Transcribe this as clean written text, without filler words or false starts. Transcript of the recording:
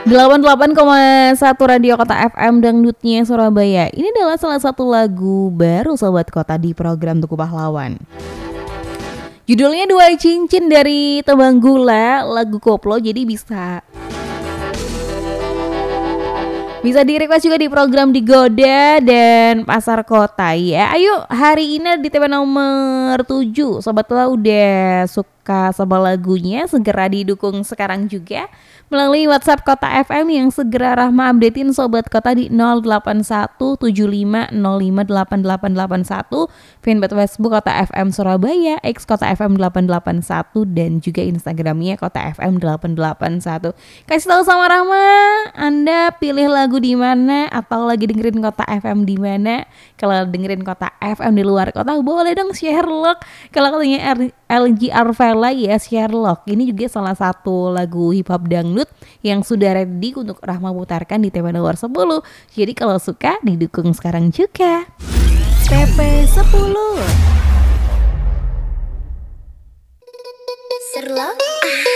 88,1 Radio Kota FM Dangdutnya Surabaya. Ini adalah salah satu lagu baru Sobat Kota di program Tugu Pahlawan. Judulnya Dua Cincin dari Tebang Gula, lagu koplo, jadi bisa di request juga di program Digoda dan Pasar Kota ya. Ayo hari ini di TP nomor 7. Sobat Kota udah suka sama lagunya, segera didukung sekarang juga melalui WhatsApp Kota FM yang segera Rahma updatein Sobat Kota di 081750588881, fanpage Facebook Kota FM Surabaya, X Kota FM 881 dan juga Instagramnya Kota FM 881. Kasih tahu sama Rahma, Anda pilih lagu di mana atau lagi dengerin Kota FM di mana. Kalau dengerin Kota FM di luar kota boleh dong Sherlock. Kalau katanya LG Arvela ya Sherlock. Ini juga salah satu lagu hip hop dangdut yang sudah ready untuk Rahma putarkan di TP nomor 10. Jadi kalau suka didukung sekarang juga. TP 10. Sherlock.